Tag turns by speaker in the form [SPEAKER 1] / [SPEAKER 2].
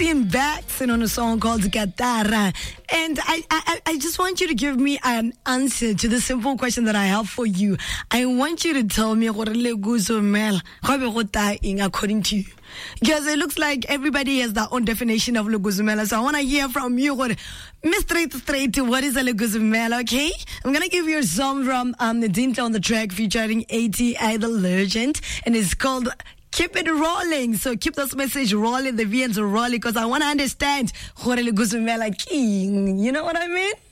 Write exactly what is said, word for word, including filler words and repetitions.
[SPEAKER 1] Sebastian Baxon on a song called Katara. And I, I, I just want you to give me an answer to the simple question that I have for you. I want you to tell me according to you. Because it looks like everybody has their own definition of Leguzumela. So I want to hear from you. Miss Straight Straight, what is a Leguzumela, okay? I'm going to give you a song from um, the Dinta on the track featuring A T I The Legend. And it's called Keep It Rolling. So keep this message rolling, the V Ns rolling, because I want to understand what a Leguzumela king. You know what I mean?